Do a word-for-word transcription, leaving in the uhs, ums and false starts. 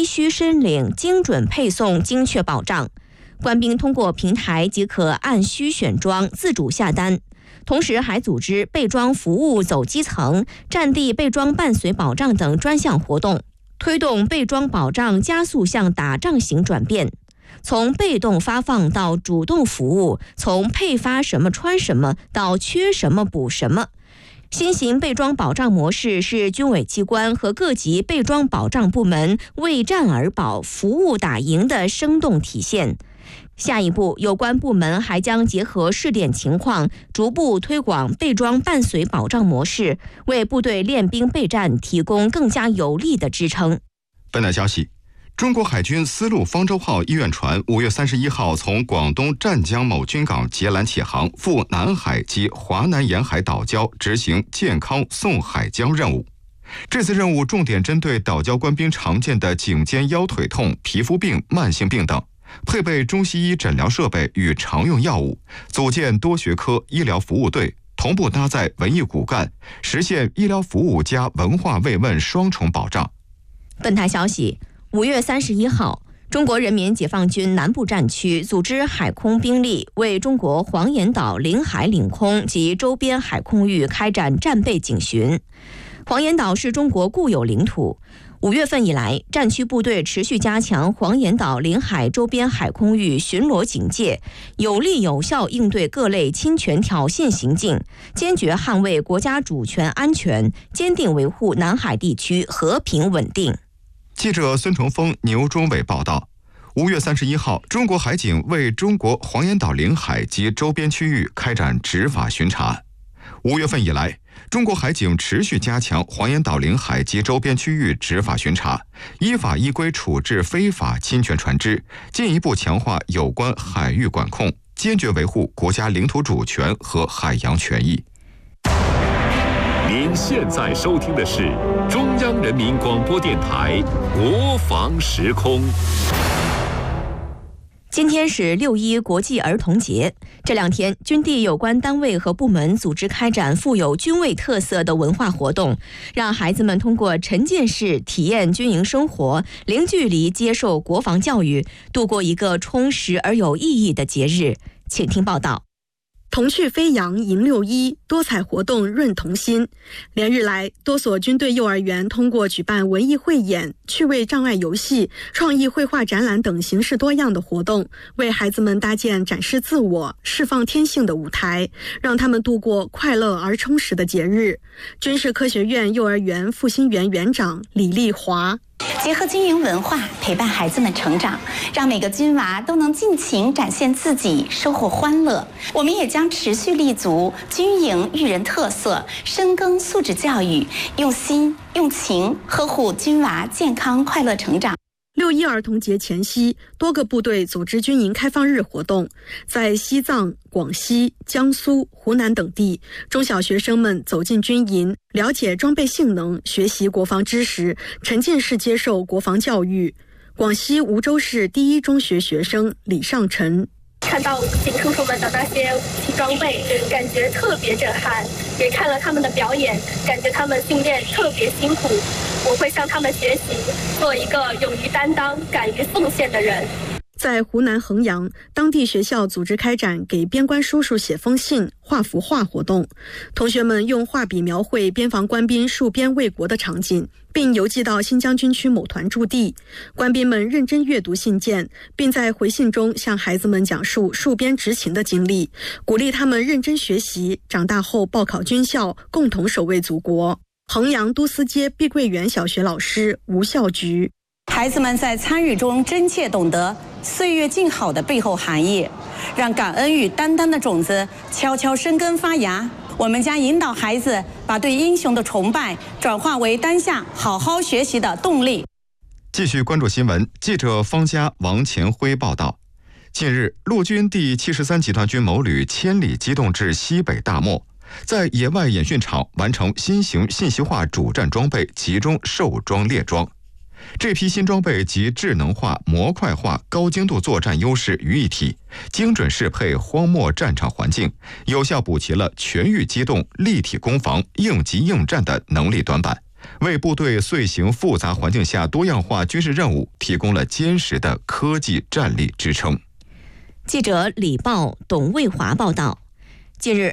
需申领精准配送精确保障。官兵通过平台即可按需选装，自主下单。同时还组织备装服务走基层、战地备装伴随保障等专项活动，推动备装保障加速向打仗型转变。从被动发放到主动服务，从配发什么穿什么到缺什么补什么。新型备装保障模式是军委机关和各级备装保障部门为战而保、服务打赢的生动体现。下一步，有关部门还将结合试点情况，逐步推广备装伴随保障模式，为部队练兵备战提供更加有力的支撑。 本台消息，中国海军丝路方舟号医院船五月三十一号从广东湛江某军港截拦起航，赴南海及华南沿海岛礁执行健康送海礁任务。这次任务重点针对岛礁官兵常见的颈肩腰腿痛、皮肤病、慢性病等，配备中西医诊疗设备与常用药物，组建多学科医疗服务队，同步搭载文艺骨干，实现医疗服务加文化慰问双重保障。 本台消息，五月三十一号，中国人民解放军南部战区组织海空兵力为中国黄岩岛领海领空及周边海空域开展战备警巡。黄岩岛是中国固有领土，五月份以来，战区部队持续加强黄岩岛领海周边海空域巡逻警戒，有力有效应对各类侵权挑衅行径，坚决捍卫国家主权安全，坚定维护南海地区和平稳定。 记者孙成峰、牛忠伟报道，五月三十一号，中国海警为中国黄岩岛领海及周边区域开展执法巡查。五月份以来，中国海警持续加强黄岩岛领海及周边区域执法巡查，依法依规处置非法侵权船只，进一步强化有关海域管控，坚决维护国家领土主权和海洋权益。 您现在收听的是中央人民广播电台国防时空。 今天是六一国际儿童节，这两天军地有关单位和部门组织开展富有军味特色的文化活动，让孩子们通过沉浸式体验军营生活，零距离接受国防教育，度过一个充实而有意义的节日。请听报道。 童趣飞扬迎六一，多彩活动润童心。连日来，多所军队幼儿园通过举办文艺汇演、趣味障碍游戏、创意绘画展览等形式多样的活动，为孩子们搭建展示自我、释放天性的舞台，让他们度过快乐而充实的节日。军事科学院幼儿园复兴园园长李丽华， 结合军营文化，陪伴孩子们成长，让每个军娃都能尽情展现自己，收获欢乐。我们也将持续立足军营育人特色，深耕素质教育，用心用情呵护军娃健康快乐成长。 六一儿童节前夕，多个部队组织军营开放日活动，在西藏、广西、江苏、湖南等地，中小学生们走进军营，了解装备性能，学习国防知识，沉浸式接受国防教育。广西梧州市第一中学学生李尚晨， 看到警叔叔们的那些武器装备，感觉特别震撼，也看了他们的表演，感觉他们训练特别辛苦。我会向他们学习，做一个勇于担当、敢于奉献的人。 在湖南衡阳，当地学校组织开展给边关叔叔写封信、画幅画活动，同学们用画笔描绘边防官兵戍边卫国的场景，并邮寄到新疆军区某团驻地。官兵们认真阅读信件，并在回信中向孩子们讲述戍边执勤的经历，鼓励他们认真学习，长大后报考军校，共同守卫祖国。衡阳都司街碧桂园小学老师吴孝菊， 孩子们在参与中真切懂得岁月静好的背后含义，让感恩与担当的种子悄悄生根发芽。我们将引导孩子把对英雄的崇拜转化为当下好好学习的动力。 继续关注新闻，记者方家、王前辉报道。近日，陆军第七十三集团军某旅千里机动至西北大漠，在野外演训场完成新型信息化主战装备集中授装列装。这批新装备集智能化、模块化、高精度作战优势于一体，精准适配荒漠战场环境，有效补齐了全域机动、立体攻防、应急应战的能力短板， 为部队遂行复杂环境下多样化军事任务提供了坚实的科技战力支撑。 记者李豹、董卫华报道。近日，